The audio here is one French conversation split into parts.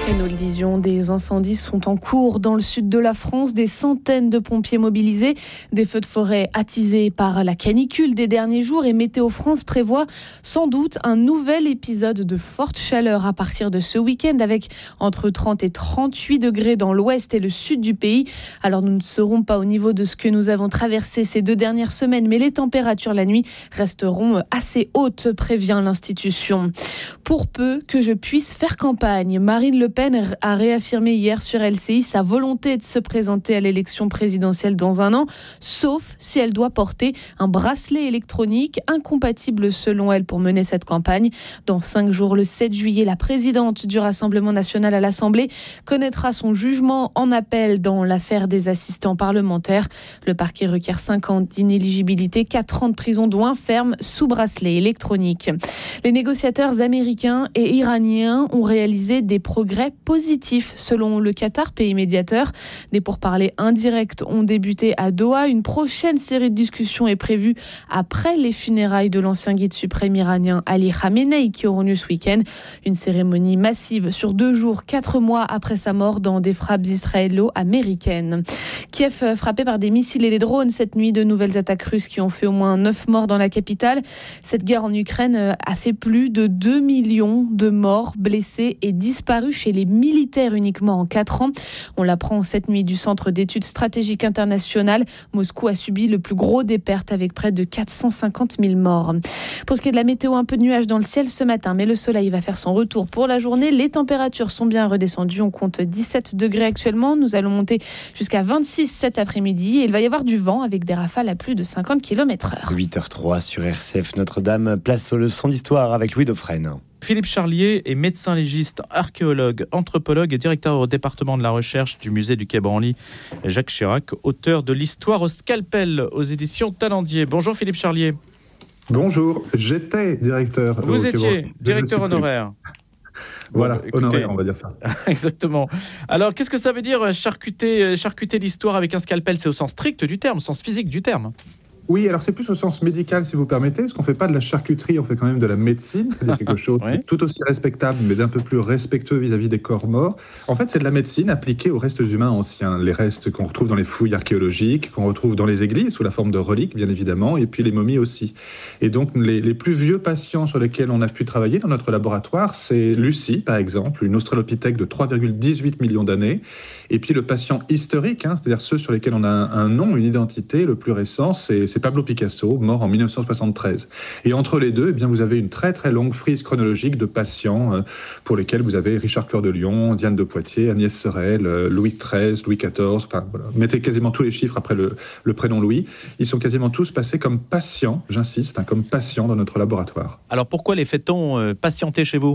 Et nous le disions, des incendies sont en cours dans le sud de la France, des centaines de pompiers mobilisés, des feux de forêt attisés par la canicule des derniers jours et Météo France prévoit sans doute un nouvel épisode de forte chaleur à partir de ce week-end avec entre 30 et 38 degrés dans l'ouest et le sud du pays. Alors nous ne serons pas au niveau de ce que nous avons traversé ces 2 dernières semaines, mais les températures la nuit resteront assez hautes, prévient l'institution. Pour peu que je puisse faire campagne, Marine Le Pen a réaffirmé hier sur LCI sa volonté de se présenter à l'élection présidentielle dans un an, sauf si elle doit porter un bracelet électronique incompatible selon elle pour mener cette campagne. Dans 5 jours, le 7 juillet, la présidente du Rassemblement national à l'Assemblée connaîtra son jugement en appel dans l'affaire des assistants parlementaires. Le parquet requiert 5 ans d'inéligibilité, 4 ans de prison dont 1 ferme sous bracelet électronique. Les négociateurs américains et iraniens ont réalisé des progrès positifs selon le Qatar, pays médiateur. Des pourparlers indirects ont débuté à Doha. Une prochaine série de discussions est prévue après les funérailles de l'ancien guide suprême iranien Ali Khamenei qui auront lieu ce week-end. Une cérémonie massive sur 2 jours, 4 mois après sa mort dans des frappes israélo-américaines. Kiev frappé par des missiles et des drones cette nuit, de nouvelles attaques russes qui ont fait au moins 9 morts dans la capitale. Cette guerre en Ukraine a fait plus de 2 millions de morts, blessés et disparus chez les militaires uniquement en 4 ans. On l'apprend cette nuit du Centre d'études stratégiques internationales. Moscou a subi le plus gros des pertes avec près de 450 000 morts. Pour ce qui est de la météo, un peu de nuages dans le ciel ce matin, mais le soleil va faire son retour pour la journée. Les températures sont bien redescendues. On compte 17 degrés actuellement. Nous allons monter jusqu'à 26 cet après-midi. Et il va y avoir du vent avec des rafales à plus de 50 km/h. 8h03 sur RCF Notre-Dame. Place aux leçons d'histoire avec Louis Dauphren. Philippe Charlier est médecin légiste, archéologue, anthropologue et directeur au département de la recherche du musée du Quai Branly. Jacques Chirac, auteur de l'Histoire au scalpel aux éditions Talendier. Bonjour Philippe Charlier. Bonjour, j'étais directeur. Vous étiez directeur honoraire. Voilà, bon, écoutez, honoraire, on va dire ça. Exactement. Alors, qu'est-ce que ça veut dire charcuter l'histoire avec un scalpel ? C'est au sens strict du terme, au sens physique du terme. Oui, alors c'est plus au sens médical, si vous permettez, parce qu'on ne fait pas de la charcuterie, on fait quand même de la médecine, c'est-à-dire quelque chose Ouais. tout aussi respectable, mais d'un peu plus respectueux vis-à-vis des corps morts. En fait, c'est de la médecine appliquée aux restes humains anciens, les restes qu'on retrouve dans les fouilles archéologiques, qu'on retrouve dans les églises, sous la forme de reliques, bien évidemment, et puis les momies aussi. Et donc, les plus vieux patients sur lesquels on a pu travailler dans notre laboratoire, c'est Lucie, par exemple, une australopithèque de 3,18 millions d'années, et puis le patient historique, c'est-à-dire ceux sur lesquels on a un nom, une identité, le plus récent, c'est Pablo Picasso, mort en 1973. Et entre les deux, eh bien, vous avez une très très longue frise chronologique de patients pour lesquels vous avez Richard Cœur de Lion, Diane de Poitiers, Agnès Sorel, Louis XIII, Louis XIV, enfin voilà. Mettez quasiment tous les chiffres après le prénom Louis. Ils sont quasiment tous passés comme patients, j'insiste, comme patients dans notre laboratoire. Alors pourquoi les fait-on patienter chez vous ?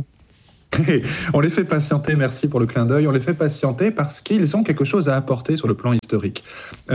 On les fait patienter, merci pour le clin d'œil, on les fait patienter parce qu'ils ont quelque chose à apporter sur le plan historique. Il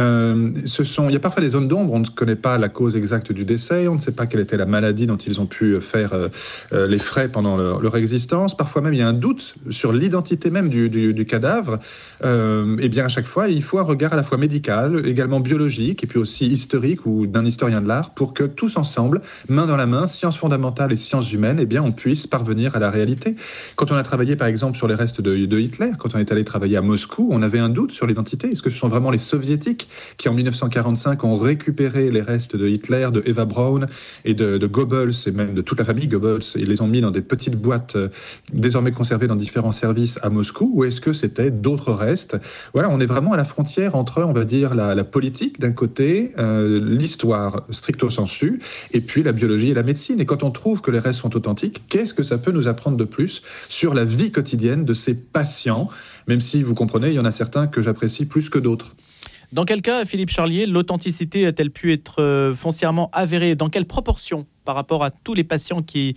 y a parfois des zones d'ombre, on ne connaît pas la cause exacte du décès, on ne sait pas quelle était la maladie dont ils ont pu faire les frais pendant leur existence. Parfois même, il y a un doute sur l'identité même du cadavre. Et bien à chaque fois, il faut un regard à la fois médical, également biologique, et puis aussi historique ou d'un historien de l'art, pour que tous ensemble, main dans la main, sciences fondamentales et sciences humaines, eh bien on puisse parvenir à la réalité. Quand on a travaillé par exemple sur les restes de Hitler, quand on est allé travailler à Moscou, on avait un doute sur l'identité. Est-ce que ce sont vraiment les soviétiques qui en 1945 ont récupéré les restes de Hitler, de Eva Braun et de Goebbels, et même de toute la famille Goebbels, et les ont mis dans des petites boîtes désormais conservées dans différents services à Moscou, ou est-ce que c'était d'autres restes ? Voilà, on est vraiment à la frontière entre, on va dire, la politique d'un côté, l'histoire stricto sensu, et puis la biologie et la médecine. Et quand on trouve que les restes sont authentiques, qu'est-ce que ça peut nous apprendre de plus sur la vie quotidienne de ces patients, même si, vous comprenez, il y en a certains que j'apprécie plus que d'autres. Dans quel cas, Philippe Charlier, l'authenticité a-t-elle pu être foncièrement avérée ? Dans quelle proportion par rapport à tous les patients que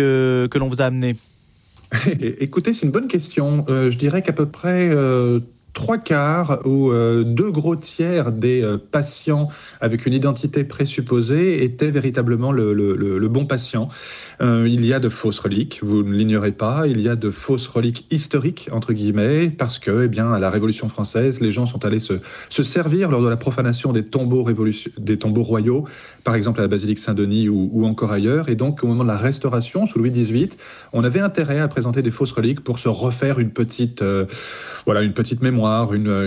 l'on vous a amenés ? Écoutez, c'est une bonne question. Je dirais qu'à peu près 3/4 ou 2 gros tiers des patients avec une identité présupposée étaient véritablement le bon patient. Il y a de fausses reliques, vous ne l'ignorez pas, il y a de fausses reliques historiques, entre guillemets, parce que, à la Révolution française, les gens sont allés se servir lors de la profanation des tombeaux royaux, par exemple à la basilique Saint-Denis ou encore ailleurs, et donc au moment de la Restauration, sous Louis XVIII, on avait intérêt à présenter des fausses reliques pour se refaire une petite mémoire,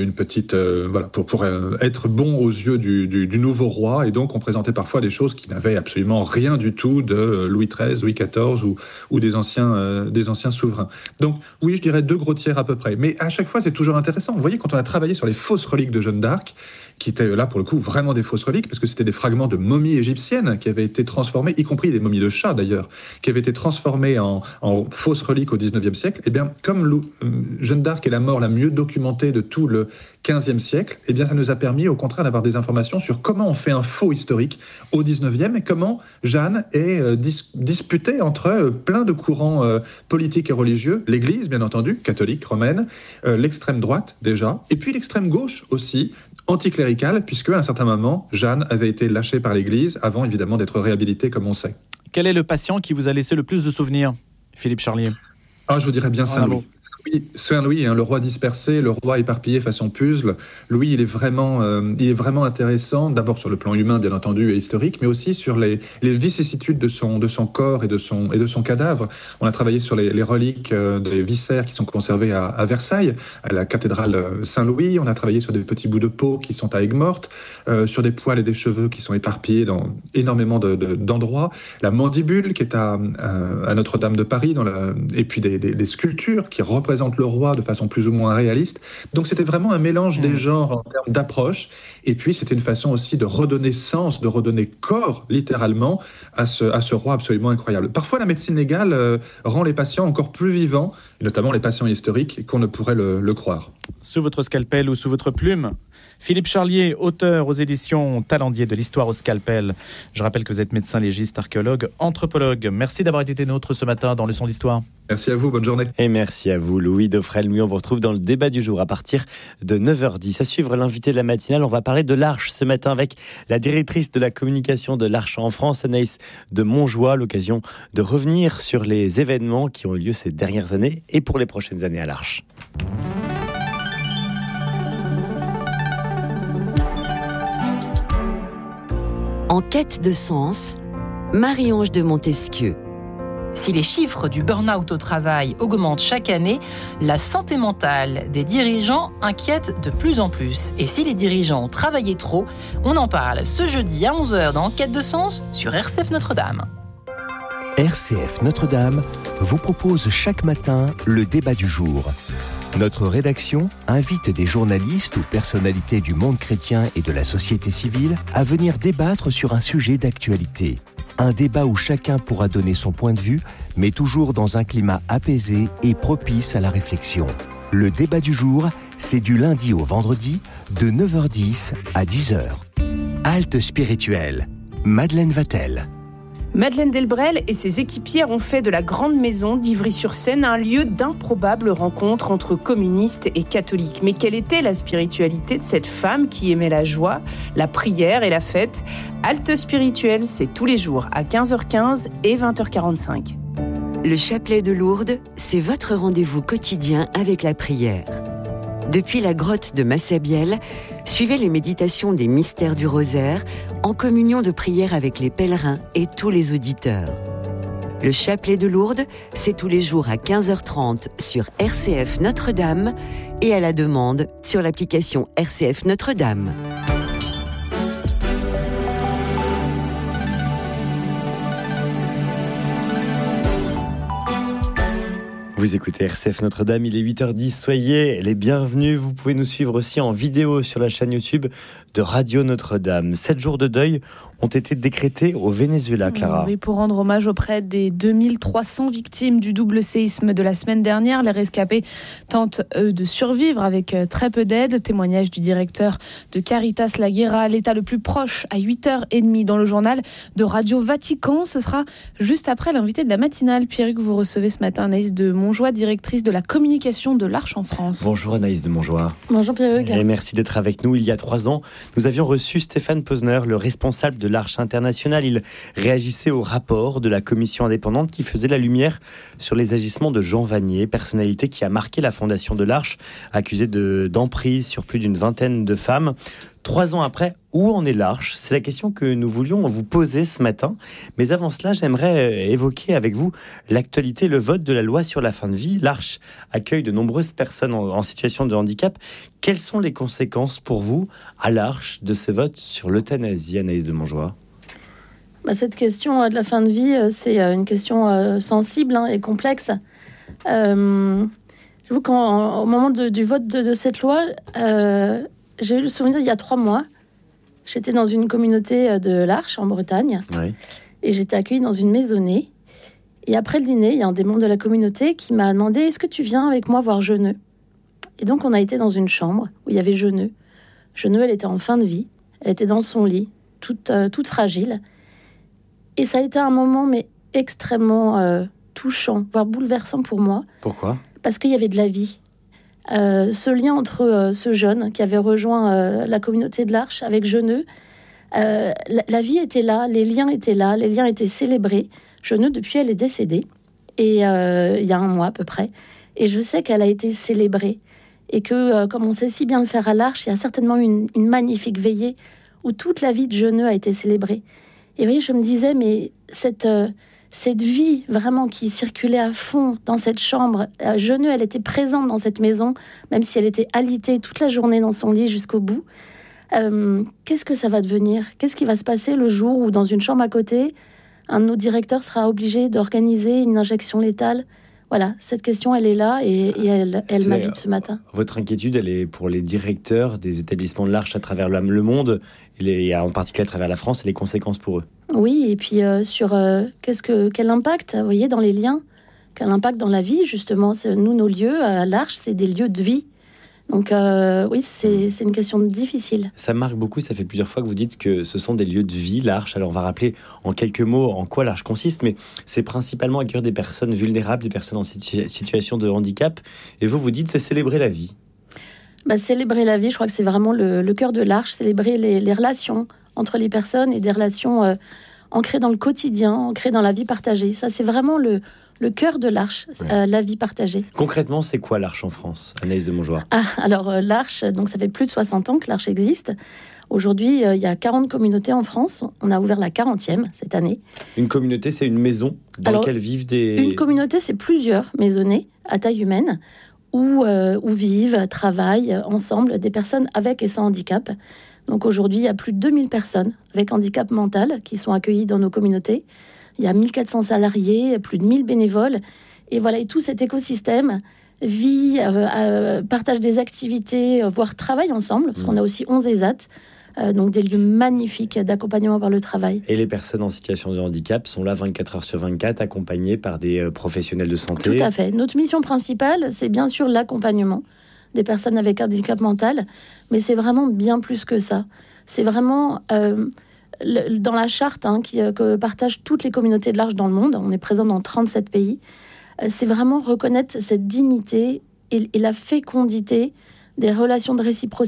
pour être bon aux yeux du nouveau roi, et donc on présentait parfois des choses qui n'avaient absolument rien du tout de Louis XIII, Louis XIV ou des anciens souverains. Donc oui, je dirais 2 gros tiers à peu près. Mais à chaque fois, c'est toujours intéressant. Vous voyez, quand on a travaillé sur les fausses reliques de Jeanne d'Arc, qui étaient là pour le coup vraiment des fausses reliques, parce que c'était des fragments de momies égyptiennes qui avaient été transformés, y compris des momies de chats d'ailleurs, qui avaient été transformées en fausses reliques au XIXe siècle. Comme Jeanne d'Arc est la mort la mieux documentée de tout le XVe siècle, ça nous a permis au contraire d'avoir des informations sur comment on fait un faux historique au XIXe et comment Jeanne est disputée entre plein de courants politiques et religieux, l'Église bien entendu, catholique, romaine, l'extrême droite déjà, et puis l'extrême gauche aussi, anticléricale, puisque à un certain moment, Jeanne avait été lâchée par l'Église avant évidemment d'être réhabilitée comme on sait. Quel est le patient qui vous a laissé le plus de souvenirs, Philippe Charlier ? Je vous dirais bien Saint-Louis. Saint-Louis, le roi dispersé, le roi éparpillé façon puzzle. Louis, il est vraiment intéressant, d'abord sur le plan humain, bien entendu, et historique, mais aussi sur les vicissitudes de son corps et de son cadavre. On a travaillé sur les reliques des viscères qui sont conservés à Versailles, à la cathédrale Saint-Louis. On a travaillé sur des petits bouts de peau qui sont à Aigues-Mortes, sur des poils et des cheveux qui sont éparpillés dans énormément d'endroits. La mandibule qui est à Notre-Dame de Paris, et puis des sculptures qui représentent le roi de façon plus ou moins réaliste. Donc c'était vraiment un mélange des genres en termes d'approche, et puis c'était une façon aussi de redonner sens, de redonner corps littéralement à ce roi absolument incroyable. Parfois la médecine légale rend les patients encore plus vivants, et notamment les patients historiques, qu'on ne pourrait le croire. Sous votre scalpel ou sous votre plume, Philippe Charlier, auteur aux éditions Talendier de l'histoire au scalpel. Je rappelle que vous êtes médecin légiste, archéologue, anthropologue. Merci d'avoir été nôtre ce matin dans Leçon d'Histoire. Merci à vous, bonne journée. Et merci à vous, Louis Dauphren. Louis, on vous retrouve dans le débat du jour à partir de 9h10. À suivre l'invité de la matinale, on va parler de l'Arche ce matin avec la directrice de la communication de l'Arche en France, Anaïs de Montjoie. L'occasion de revenir sur les événements qui ont eu lieu ces dernières années et pour les prochaines années à l'Arche. En quête de sens, Marie-Ange de Montesquieu. Si les chiffres du burn-out au travail augmentent chaque année, la santé mentale des dirigeants inquiète de plus en plus. Et si les dirigeants ont travaillé trop, on en parle ce jeudi à 11h dans Quête de sens sur RCF Notre-Dame. RCF Notre-Dame vous propose chaque matin le débat du jour. Notre rédaction invite des journalistes ou personnalités du monde chrétien et de la société civile à venir débattre sur un sujet d'actualité. Un débat où chacun pourra donner son point de vue, mais toujours dans un climat apaisé et propice à la réflexion. Le débat du jour, c'est du lundi au vendredi, de 9h10 à 10h. Halte spirituelle, Madeleine Vatel. Madeleine Delbrel et ses équipières ont fait de la Grande Maison d'Ivry-sur-Seine un lieu d'improbables rencontres entre communistes et catholiques. Mais quelle était la spiritualité de cette femme qui aimait la joie, la prière et la fête ? Halte spirituelle, c'est tous les jours à 15h15 et 20h45. Le chapelet de Lourdes, c'est votre rendez-vous quotidien avec la prière. Depuis la grotte de Massabielle, suivez les méditations des mystères du rosaire en communion de prière avec les pèlerins et tous les auditeurs. Le chapelet de Lourdes, c'est tous les jours à 15h30 sur RCF Notre-Dame et à la demande sur l'application RCF Notre-Dame. Vous écoutez RCF Notre-Dame, il est 8h10, soyez les bienvenus. Vous pouvez nous suivre aussi en vidéo sur la chaîne YouTube de Radio Notre-Dame. 7 jours de deuil ont été décrétés au Venezuela, Clara. Oui, pour rendre hommage auprès des 2300 victimes du double séisme de la semaine dernière. Les rescapés tentent, eux, de survivre avec très peu d'aide. Témoignage du directeur de Caritas La Guerra, l'État le plus proche, à 8h30 dans le journal de Radio Vatican. Ce sera juste après l'invité de la matinale. Pierre, que vous recevez ce matin Anaïs de Montjoie, directrice de la communication de l'Arche en France. Bonjour Anaïs de Montjoie. Bonjour Pierre-Hugues. Et merci d'être avec nous. Il y a 3 ans, nous avions reçu Stéphane Posner, le responsable de l'Arche internationale. Il réagissait au rapport de la commission indépendante qui faisait la lumière sur les agissements de Jean Vanier, personnalité qui a marqué la fondation de l'Arche, accusé d'emprise sur plus d'une vingtaine de femmes. 3 ans après, où en est l'Arche ? C'est la question que nous voulions vous poser ce matin. Mais avant cela, j'aimerais évoquer avec vous l'actualité, le vote de la loi sur la fin de vie. L'Arche accueille de nombreuses personnes en situation de handicap. Quelles sont les conséquences pour vous, à l'Arche, de ce vote sur l'euthanasie, Anaïs de Montjoie ? Cette question de la fin de vie, c'est une question sensible et complexe. J'avoue qu'au moment du vote de cette loi, j'ai eu le souvenir il y a 3 mois. J'étais dans une communauté de l'Arche en Bretagne. Oui. Et j'étais accueillie dans une maisonnée. Et après le dîner, il y a un des membres de la communauté qui m'a demandé « Est-ce que tu viens avec moi voir Jeuneux ?» Et donc on a été dans une chambre où il y avait Jeuneux. Jeuneux, elle était en fin de vie. Elle était dans son lit, toute fragile. Et ça a été un moment extrêmement touchant, voire bouleversant pour moi. Pourquoi ? Parce qu'il y avait de la vie. Ce lien entre ce jeune qui avait rejoint la communauté de l'Arche avec Jeuneux, la vie était là, les liens étaient célébrés. Jeuneux, depuis, elle est décédée, et il y a 1 mois à peu près. Et je sais qu'elle a été célébrée. Et que, comme on sait si bien le faire à l'Arche, il y a certainement une magnifique veillée où toute la vie de Jeuneux a été célébrée. Et vous voyez, je me disais, mais cette vie vraiment qui circulait à fond dans cette chambre, Jeuneux, elle était présente dans cette maison, même si elle était alitée toute la journée dans son lit jusqu'au bout. Qu'est-ce que ça va devenir ? Qu'est-ce qui va se passer le jour où, dans une chambre à côté, un de nos directeurs sera obligé d'organiser une injection létale ? Voilà, cette question, elle est là et elle m'habite ce matin. Votre inquiétude, elle est pour les directeurs des établissements de l'Arche à travers le monde, et en particulier à travers la France, et les conséquences pour eux. Oui, et puis sur quel impact, vous voyez, dans les liens, quel impact dans la vie, justement. Nous, nos lieux à l'Arche, c'est des lieux de vie. Donc oui, c'est une question difficile. Ça marque beaucoup, ça fait plusieurs fois que vous dites que ce sont des lieux de vie, l'Arche. Alors on va rappeler en quelques mots en quoi l'Arche consiste, mais c'est principalement accueillir des personnes vulnérables, des personnes en situation de handicap. Et vous dites, c'est célébrer la vie. Célébrer la vie, je crois que c'est vraiment le cœur de l'Arche, célébrer les relations entre les personnes et des relations ancrées dans le quotidien, ancrées dans la vie partagée. Ça, c'est vraiment le cœur de l'Arche, la vie partagée. Concrètement, c'est quoi l'Arche en France, Anaïs de Montjoie ? Alors l'Arche, donc ça fait plus de 60 ans que l'Arche existe. Aujourd'hui, il y a 40 communautés en France. On a ouvert la 40e cette année. Une communauté, c'est une maison dans laquelle vivent des... Une communauté, c'est plusieurs maisonnées à taille humaine où vivent, travaillent ensemble des personnes avec et sans handicap. Donc aujourd'hui, il y a plus de 2000 personnes avec handicap mental qui sont accueillies dans nos communautés. Il y a 1400 salariés, plus de 1000 bénévoles. Et voilà, et tout cet écosystème vit, partage des activités, voire travaille ensemble, parce qu'on a aussi 11 ESAT, donc des lieux magnifiques d'accompagnement par le travail. Et les personnes en situation de handicap sont là 24 heures sur 24, accompagnées par des professionnels de santé. Tout à fait. Notre mission principale, c'est bien sûr l'accompagnement des personnes avec handicap mental, mais c'est vraiment bien plus que ça. C'est vraiment... dans la charte que partagent toutes les communautés de l'Arche dans le monde, on est présent dans 37 pays, c'est vraiment reconnaître cette dignité et la fécondité des relations de